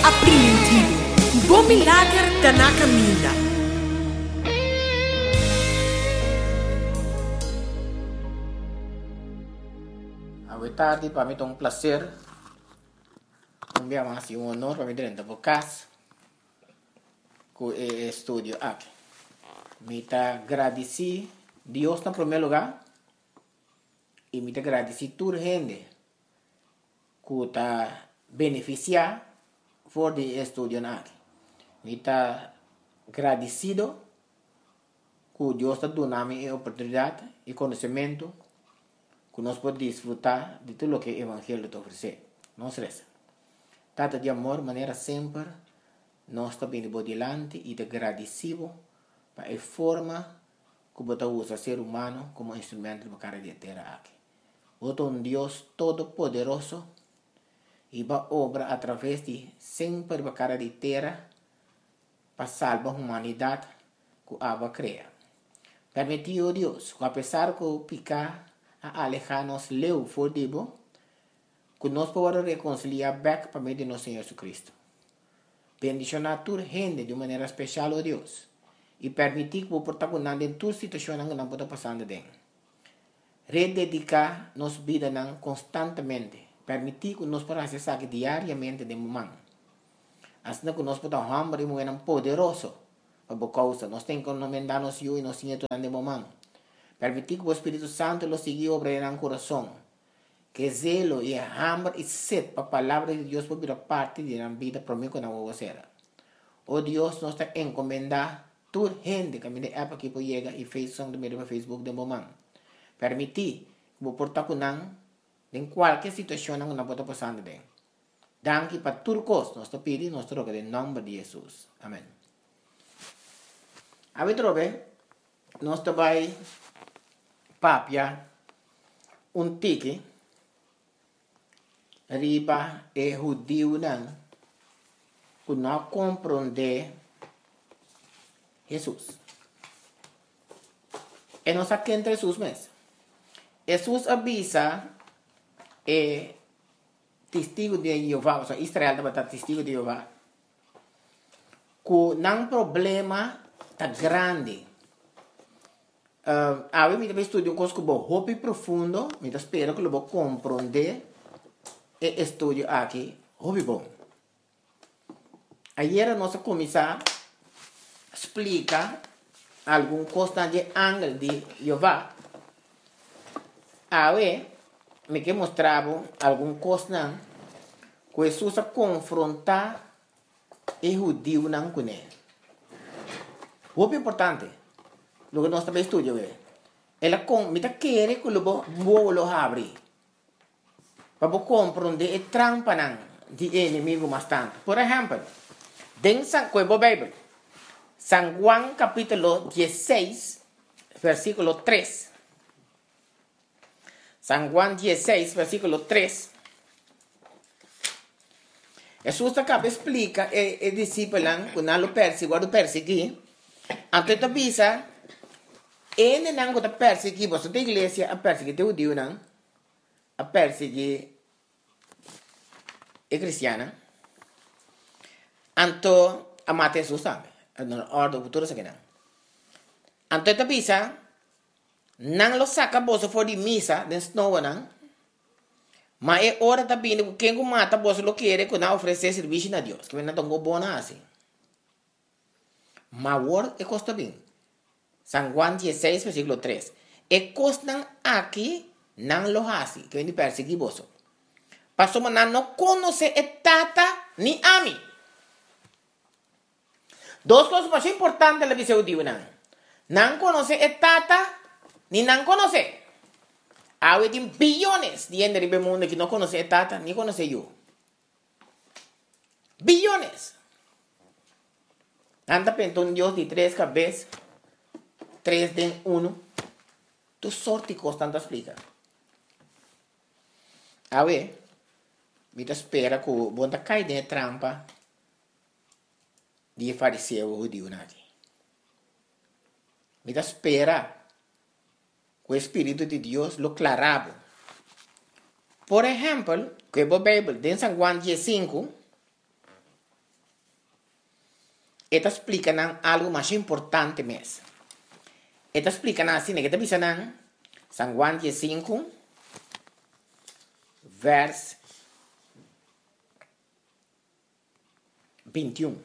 Primitivo. Bom milagre está na caminha. Boa tarde, para mim é um prazer. Um dia mais e um honor para mim dentro da casa com o estúdio aqui. Me está agradecido Deus em primeiro lugar e me está agradecido toda a gente que está beneficiando por de estúdio aqui. Me está agradecido que Deus está dando a mim a oportunidade e conhecimento que nós podemos desfrutar de tudo o que o Evangelho te oferece. Não estressa. Tata de amor, maneira sempre, nós estamos indo por delante e de agradecido para a forma que você usa o ser humano como instrumento para a terra aqui. Você é um Deus todo-poderoso e vai obra através de sempre para a terra para salvar a humanidade que a cria. Permitiu Deus que apesar que o picar a alejar-nos leu fodido, que nós podemos reconciliar back para meio de nosso Senhor Jesus Cristo. Bendicionar toda gente de maneira especial, oh Deus, e permitir que o protagonista em toda situação que não pode passar dentro. Rededicar nossa vida constantemente, permitir que nós podamos acessar diariamente de momento. Assim que nós podemos hambre e moer poderoso, por causa nós temos que encomendar-nos e nós temos de momento. Permitir que o Espírito Santo lo siga obrando en corazón. Que zelo y hambre y sed para la palabra de Dios por vida parte de la vida por mí con la vocera. Oh Dios, nos está encomendando toda gente que me de app aquí por llega y Facebook de medio Facebook de momento. Permitir que o portar con en cualquier situación que no pueda pasar de. Danke para todo cosa, nos está pidiendo nuestro en nombre de Jesús. Amén. A ver, trove, nos está papia un tiki riba e judío que não compreende Jesus. E não sabe quem é Jesus mesmo. Jesus avisa testigo de Jeová, ou seja, Israel também está testigo de Jeová, que não problema está grande. Agora, me estudo um coisa que vou hobby profundo, me espero que eu vou compreender e estudo aqui, hobby bom. Ayer a nossa comissão explica alguma coisa de ángel de Jeová. Agora, me que mostrava alguma coisa que Jesus confrontar o judeu com ele. Hobby importante. Lo que nós também estudamos ela me quer que lo abrir para compreender a trampa de inimigo bastante. Por exemplo, dentro da Bíblia, San Juan capítulo 16, versículo 3. San Juan 16, versículo 3. Jesus acaba explica e discípulo que não lo persegui, antes de avisa ele não está perseguindo você da igreja a perseguir o judeu não a perseguir a cristiana anto a matar Jesus também na ordem do futuro não anto está bisa não lo saca bolsa for de missa den snow não mas é hora também que quem mata bolsa lo quer que não oferecer serviço a Deus que não tão bom assim mas o é custa bem San Juan 16, versículo 3. E costan aqui não lo hace, que vem de perseguir você. Pastor Manan não conhece a tata ni a mim. Duas coisas mais importantes na visão de Deus. Não conhece a tata ni não conhece. Há bilhões de gente no mundo que não conhece a tata ni conhece eu. Bilhões. Anda pensando Deus de 3 cabeças. 3 de 1, tu sorte constante explica. A ver, me espera que o bom cai de trampa de fariseu o judeu aqui. Me espera que o Espírito de Deus lo clarava. Por exemplo, que a Bíblia, em San Juan 15, esta explica algo más importante mes. Esta explica así, que te dicen San Juan 5, vers 21.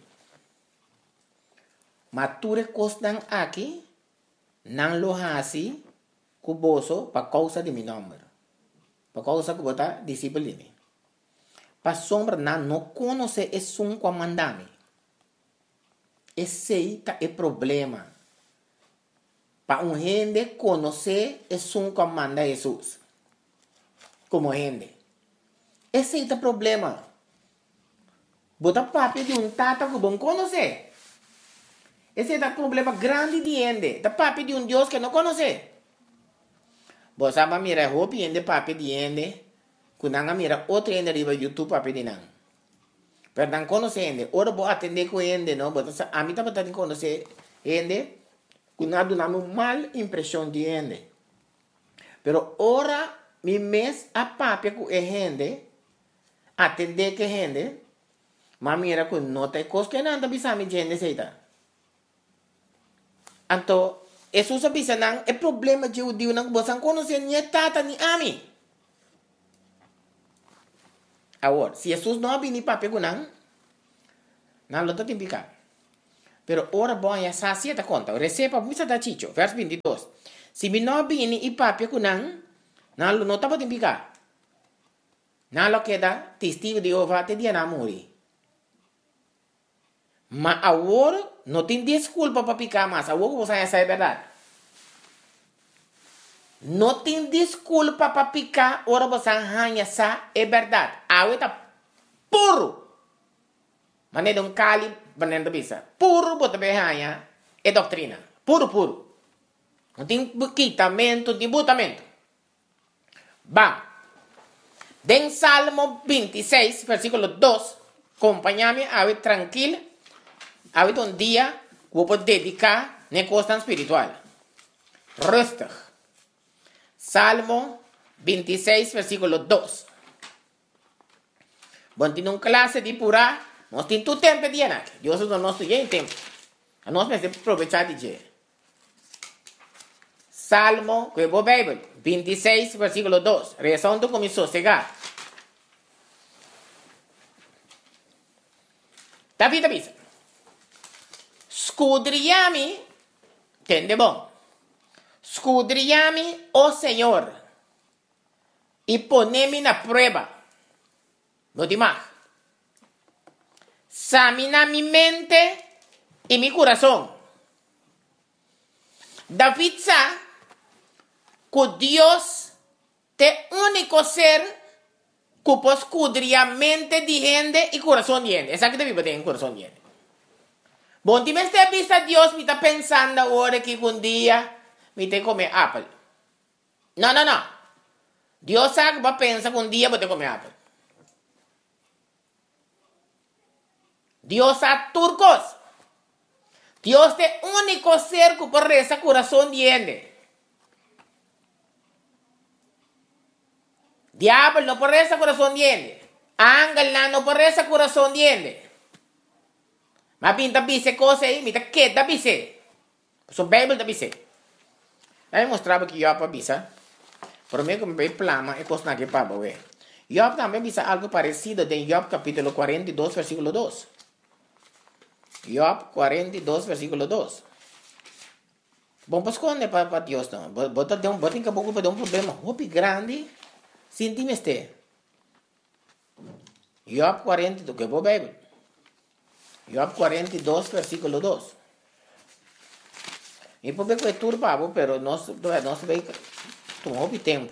Mature costan aqui, não lo hasi, cuboso, para causa de mi nombre. Para causa que bota discípulo de mim. Para sombra, não conhece é um comandame. Esse é o problema. Para gente conhecer é um comanda Jesus. Como gente. Esse é o problema. Bota papi de tata que não conhece. Esse é o problema grande de gente. Da papi de Deus que não conhece. Você sabe mira hopi gente papi de gente. Quando mira outro gente riba YouTube papi de não. Pero não conhece gente. Ora vou atender com gente, não. A mim também tem que conhecer gente. Quando dá uma mal impressão de gente. Pero ora mi mes a papi com gente. Atender que gente. Mas mira que não tem coisa que não bisa mi gente seita. Então, Jesus bisa nang é problema de judeu nang bosan conhecer ni tata ni ami. Agora, se Jesus não abrir ni papi com não lo tem picar. Pero ora bom ya sacia ta conta. Receba muita da chicho, verso 22. Se mi não abrir ni papi com não lo não tá tem picar. Não lo queda testigo de Jeová te dia na morrer. Mas agora não tem desculpa para picar mais. Agora você sabe a verdade. Não tem desculpa para picar. Agora você sabe é verdade. Agora está puro. Mas não é um cali, mas não é bisa. Puro, você vai é doutrina. Puro, puro. Não tem quitamento, não tem botamento. Bam. Den Salmo 26, versículo 2. Acompanha-me, agora tranquilo. Ahorita un día voy a dedicar a cosa espiritual. Rustig. Salmo 26, versículo 2. Bueno, tiene una clase de pura. No tiene tu tiempo de llenar. Dios no estoy en tiempo. No me hace aprovechar de llenar. Salmo, que es la Biblia, 26, versículo 2. Rezando con mi sosegar. David avisa. Scudriami, tende bom. Scudriami, oh Senhor, e ponemi na prueba. No demás. Examina mi mente y mi corazón. David sabe que Dios es el único ser que puede escudriar mente de gente y corazón de gente. Esa que debe tener corazón de gente. Bom, ti me está vista Dios, me está pensando ahora que un día me te comer apple. No. Dios sabe que va a pensar que un día voy a comer apple. Dios sabe turcos. Dios es el único ser que puede rezar corazón de gente. Diablo no puede rezar corazón de gente. Ángel no puede rezar corazón de gente. Mas pinta bise coisa aí, me tá que da bise. So Bible da bise. Aí mostrava que Job bisa. Por mim como bem plama é coisa que para ver. Job também bisa algo parecido em Job capítulo 42 versículo 2. Job 42 versículo 2. Bom, pues quando para Deus não. Bota em caboclo para dar problema muito grande. Senti-me este. Job 42, que é a Bíblia. Job 42, versículo 2. E por que é turbado, pero nós vai tomar tempo.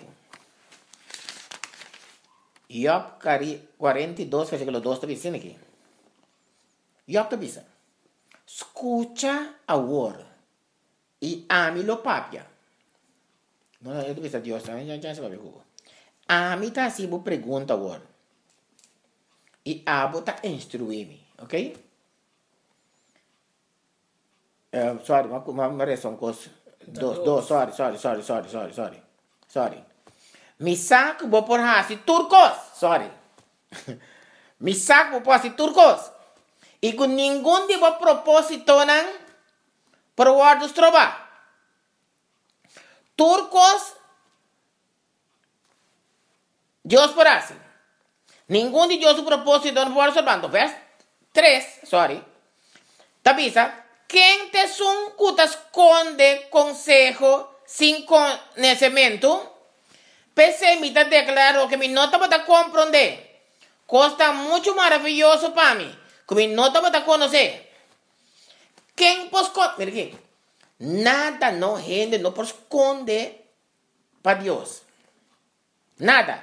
Job 42, versículo 2 está dizendo aqui. Job está dizendo: escucha agora e ame-lo papia. Não, eu estou dizendo Deus, já se vai ver. Ame está assim, vou perguntar agora. E abo está instruir-me, ok? Sorry, uma reação coisa. Sorry. Misak vou por hasi turcos. Sorry. Misak vou por hasi turcos. E com nenhum tipo de propósito não para o ar dos trabalhos. Turcos, Deus por assim. Nenhum de Deus o propósito não pode salvar. Verso 3, sorry. Tabisa, quem te son que te esconde consejo sem conhecimento, permita declarar que me nota para compreender. Costa muito maravilhoso para mim, que me nota para conhecer. Quem pode esconder? Mira aqui. Nada não rende, não pode esconder para Deus. Nada.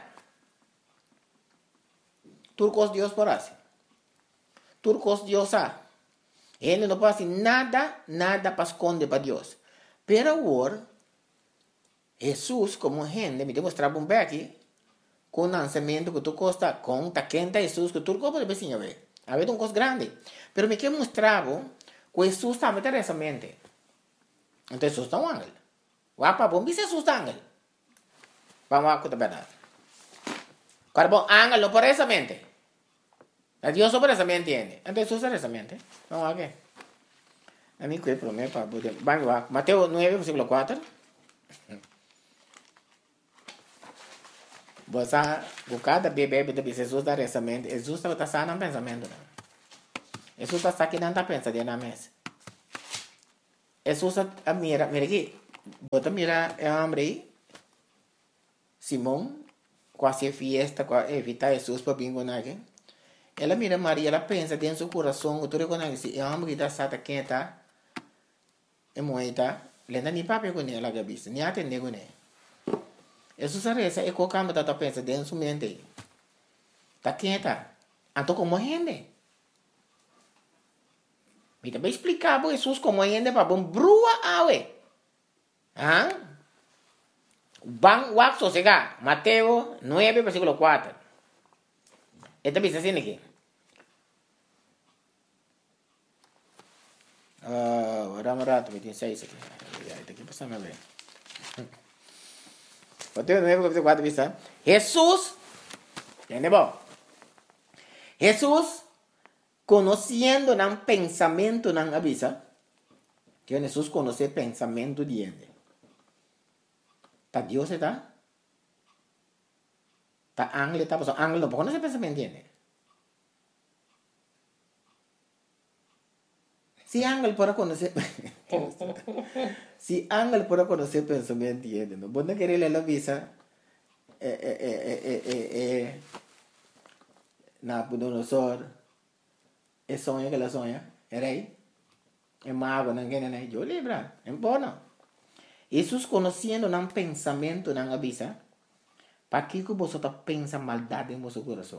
Turcos Deus por assim. Turcos Deus sabe. Ele não pode nada para esconder para Deus. Pero agora, Jesus, como gente, me demonstrava um aqui, com o lançamento que tu costa, com a quenta Jesus, que tu pode ver, a ver. A ver, um coisa grande. Pero me que mostrava que Jesus também tem essa mente. Então, Jesus é um ángel. Wapa, bom, Jesus é um ángel. Vamos a contar a verdade. Cara, bom, ángel não por essa mente. Dios sobre esa mente entiende. Entonces usa esa mente. Vamos a ver. A mí que promete para poder. Vamos a Mateo 9, versículo 4. Você cada bebê de Jesus da essa mente. Jesus está sano no pensamento. Jesus está aqui não pensa na mesa. Jesus mira aqui. Bota mira é homem aí. Simão, quase fiesta, evita Jesus para bingo aqui. Ela mira Maria, ela pensa dentro do seu coração, tu reconhece, é homem que está sata quenta, é moeda, lenda nem papo com ela gabista, nem atende com ela. Isso saresa é qualquer coisa que pensa dentro do seu mente. Tá quenta, então como rende? Me também explicar para Jesus como rende para bom brua awe. Bang wak sosega, Mateo 9, versículo 4. Esta bisa sini aqui. Vamos rato, me tem 6 aqui. Esta aqui passa a ver. Mateo 9, capítulo 4, vista. Jesus, entende bom? Jesus, conhecendo o pensamento não avisa, que Jesus conhece o pensamento de ele. Tá Deus está? Tá ángel, tá pasó. Ángel no conoce pensamiento, ¿entiende? Si ángel puede conocer, si ángel puede conocer pensamiento, ¿entiende? No, vos no querés leer la visa, Nabucodonosor, el sueño que la sueña, el rey, el mago, no quiere, yo libra, en bono. Jesús conociendo un pensamiento, no avisa. Para que você pensa maldade em seu coração?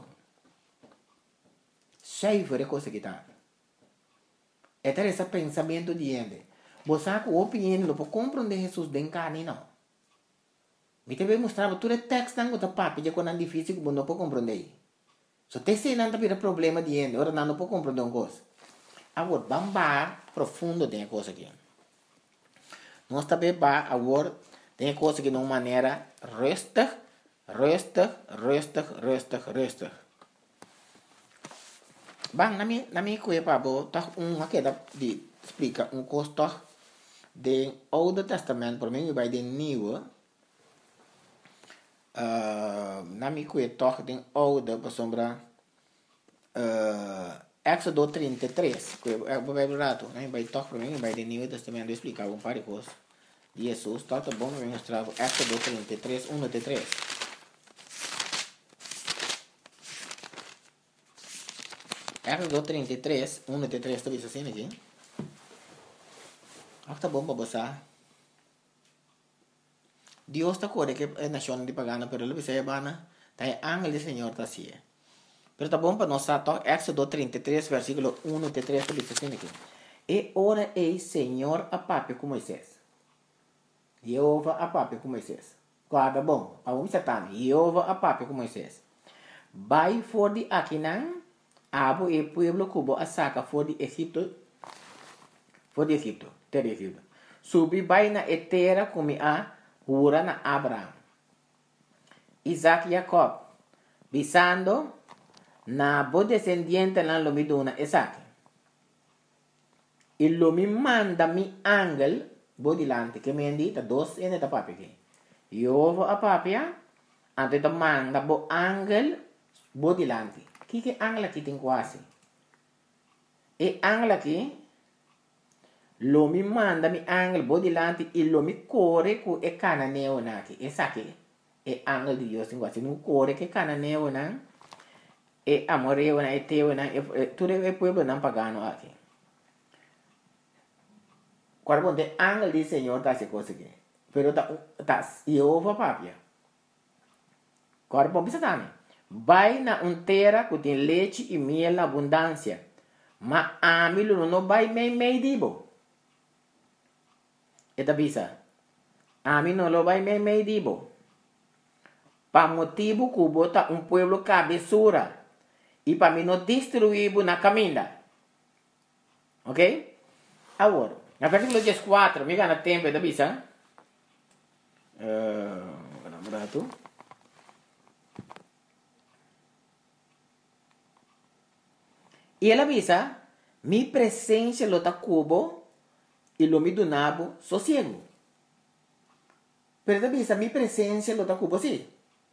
Cheio de coisa que está. É ter esse pensamento de ele. Você com a opinião não pode compreender Jesus de carne, não. Me também mostrava todo o texto que está papo, que é difícil que você não pode compreender. Se você tem não tem problema de ele, ora não pode compreender uma coisa. Agora, vamos profundo de coisa aqui. Nós também agora tem coisa que de uma maneira rustig. Bang, na minha coisa, toch aqui de explica coisa do Oude Testamento, para mim, vai do Nieuwe. Na minha coisa, toch do Oude, para sombra, Éxodo 33, que é o rato, né? Vai toch para mim, vai do Nieuwe Testamento, explicar par de coisas de Jesus, tá bom, eu mostrar Éxodo 33, 1-3. Éxodo 33, 1-3, está visto assim aqui? Tá bom para você. Deus está corre que é nação de pagana, pero ele vai bana, tá ángel do Senhor tá assim. Pero tá bom para nós, tá? Éxodo 33, versículo 1-3, está visto assim aqui. E ora ei Senhor a papi com Moisés. Jeová a papi com Moisés. Guarda bom, para o Satan, Jeová a papi com Moisés. Vai for de Aquinan, Abo e pueblo cubo a saca for de Egipto, ter Egipto. Subi vai na etera como a hura na Abraham. Isaac e Jacob, visando na bo descendiente na lomiduna Isaac. e lo me manda mi ángel bodilante, que me indi, ta dos en esta papi que. Yo a papia, antes ta manda bo ángel bodilante. Que ángel aqui tem quase? E ángel aqui, lo me manda mi ángel bodilante e lo me corre com e cananeo naki. Essa aqui é ángel de Deus tem quase. Não corre que cananeo não. E amoreo na eteo na tudo é pueblo não pagano aqui. Quando de ángel do Senhor tá se coisa aqui. Pero tá Jeová papia. Quando bom bisa também. Vai na terra que tem leite e mel na abundância. Mas a mim não vai meio dibo. Eta bisa. A mim não vai meio dibo. Para motivo que bota pueblo cabeçura. E para mim não destruir na caminha. Ok? Agora, no versículo 14, me gana tempo, eta bisa. Berapa? E ela avisa, mi presença lo ta cubo e lo mi donabo sossego. Pero ela avisa, mi presença lo ta cubo sim.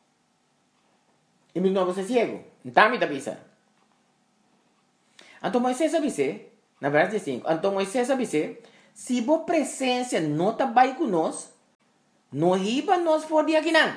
E mi donabo sossego. Então me avisa. Então Moisés avisa, na verdade 5, então Moisés avisa, se bo presença não tá bem conosco, não riba nós for de aqui não.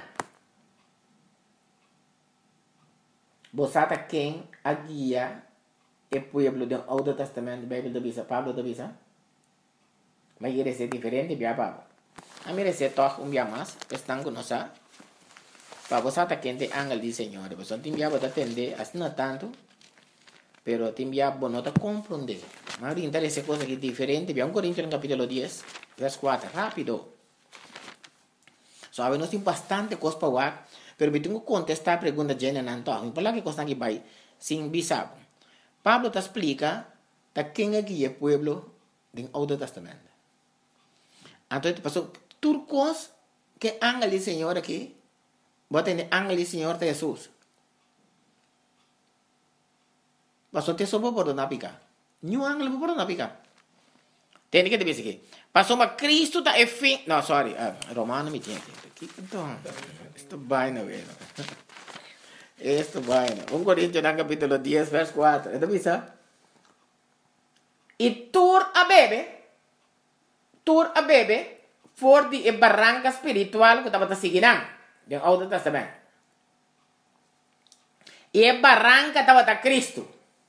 Bosata quem a guia e pueblo do Antigo Testamento, Bíblia da Bisa, Pablo da Bisa. Mas ele é diferente, bia Pablo. A mim é toque bia mais, estão conosco. Para você tá quente ángel do Senhor, você tem bia para atender, assim não tanto, pero tem bia para não compreender. Mas interessa coisa que diferente, bia 1 Coríntios capítulo 10, verso 4, rápido. Sabe, nós temos bastante coisa para falar, pero eu tenho que contestar a pergunta de Jenna Nanto. Por lá que coisa aqui vai, sem bisabo. Pablo te explica de quem é que é o pueblo do Antigo Testamento. Então, passou turcos que ángel do Senhor aqui, bota em ángel do Senhor de Jesus. Passou te soube por não picar. Nenhum ángel por não picar. Tem que te dizer aqui. Passou uma Cristo da fim. Não, sorry. Romano me tinha aqui. Então, isto vai na vez. Esto vaina. 1 Coríntios capítulo 10, verso 4. ¿Esto bisa? Y tur a bebe, for di barranca espiritual que estaba siguiendo del Antiguo Testamento. Y barranca estaba a Cristo.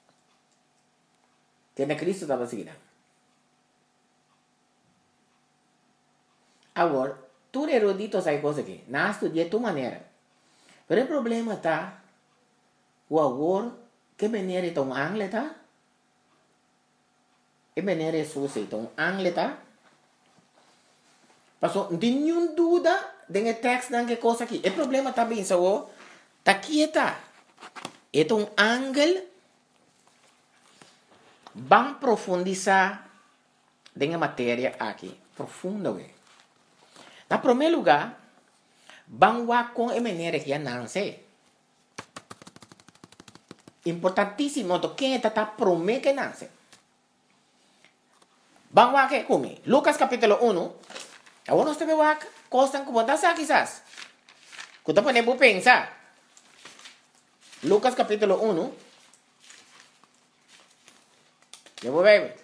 Tiene Cristo estaba siguiendo. Agora, tu erudito sai coisa aqui. Não estudia tu maneira. Pero o problema está, o agora, que maneira é um ángel, tá? Que maneira é suja, então ángel, tá? Passou, não tem nenhuma dúvida, tem texto, tem que coisa aqui. O problema está bem, só, tá aqui, tá? É um ángel, vamos profundizar na matéria aqui, profunda, ué. Na primeiro lugar, vamos com a maneira que não sei. Importantíssimo, quem está prometendo que não sei. Vamos aqui comigo. Lucas capítulo 1. Agora nós temos aqui coisas que podem ser quizás. Que você pode pensar. Lucas capítulo 1. Eu vou ver.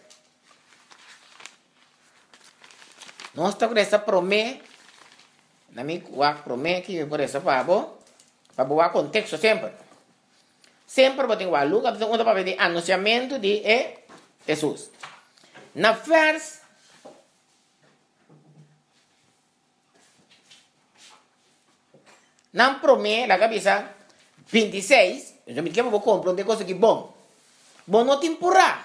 Nós estamos com essa promessa. Na minha promessa que por essa para boa contexto sempre. Sempre vou ter que Lucas para ver o anunciamento de Jesus. Na vers na promessa da cabeça 26, eu me quero vou compreender coisa que bom. Bom não te empurrar.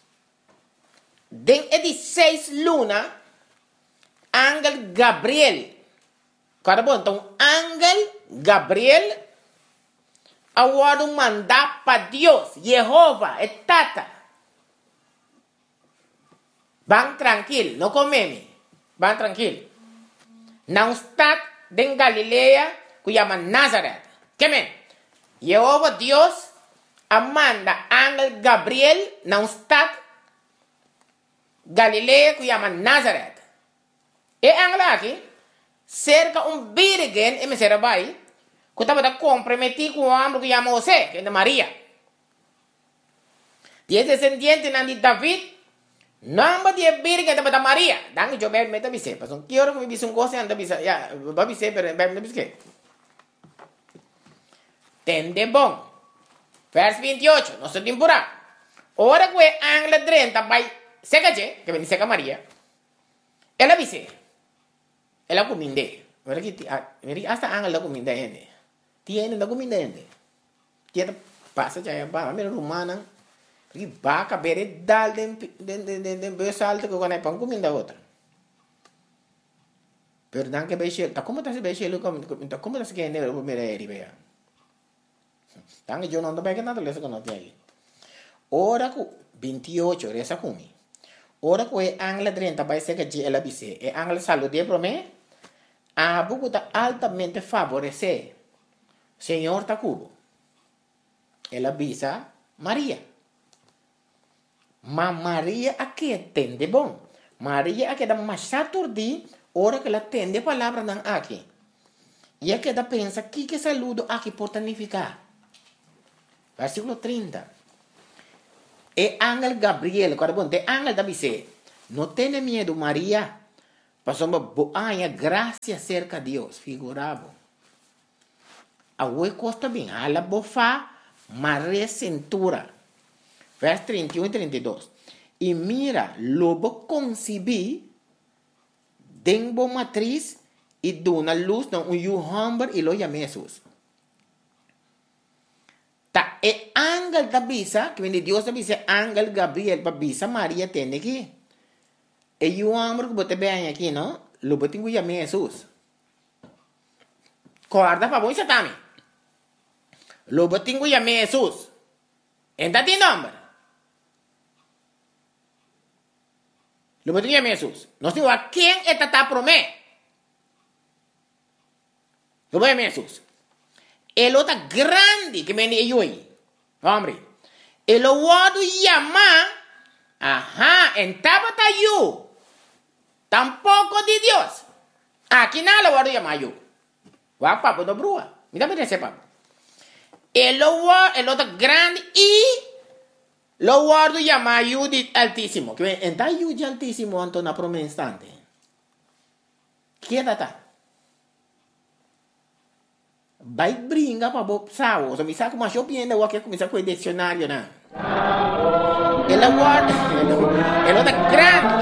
Den 16 luna, ángel Gabriel. Cara bom, então ángel Gabriel agora mandar para Deus, Jeová, é tata. Vão tranquilo, não comeme. Vão tranquilo. Não está em Galileia, que chama Nazaré. Que men? Jeová Deus, manda ángel Gabriel, não está Galilea que llama Nazareth. E angla aqui, cerca virgem e me será vai, que estava comprometido com o homem que llama José, que é de Maria. Dia descendiente de David, nome de virgem estava da Maria. Dan eu bem me tabise, mas que hora que me disse coisa anda bisa, ya, babise pero bem me disse. Tende bom. Verso 28, nossa temporada. Ora que angla 30 vai seca que vem seca Maria. Ela disse, ela cominde. Ora que hasta angla cominde ende. Tiene la cominde ende. Tiene passa já ba, a romana. Porque vaca bere dal den besalto que quando é pão cominde outra. Pero dan que beixe, tá como tá se beixe como tá se que ende o mereri bea. Dan eu não tô bem que nada lesa que não tem aí. Ora que 28 resa kumi. Ora que angla 30 vai ser que ela bise. E angla salude para mim. A buco tá altamente favorecer. Senhor tá cubo. Ela bisa Maria. Mas Maria aqui tende bom. Maria aqui dá mais saturdi. Ora que ela tende a palavra não aqui. E aqui dá pensa que saludo aqui pode significar. Versículo 30. E ángel Gabriel, quando bom, te ángel da bise, não tenha medo, Maria, passou boa graça cerca de Deus, figurado. A oi costa bem, ela bofa, Maria cintura. Verso 31 e 32. E mira, lobo concebi, denbo matriz, e dona luz, não, humber, e lo chama Jesus. Ta e ángel da bisa, que vem de Deus da bisa, ángel Gabriel para bisa Maria tende aqui. E o amor que bote bem aqui, não? Lo bote com Jesus. Corda para você também. Lo bote com Jesus. Entra de nome. Lo bote com Jesus. Nós temos a quem é tata promé. Lo bote com Jesus. El otro grande que viene hoy. Hombre. El otro llama. Ajá. En tabata yo. Tampoco de Dios. Aquí nada lo voy a llamar yo. Va papo do brua. Mira me ese papo. El otro grande y lo guardo llama yo de altísimo. Que en ta yo de altísimo ante una promesa instante. Quédate. Vai brinca para o sao, so mi sa como eu piendo o que começar com o dicionário, né? Ela guarda, ela tá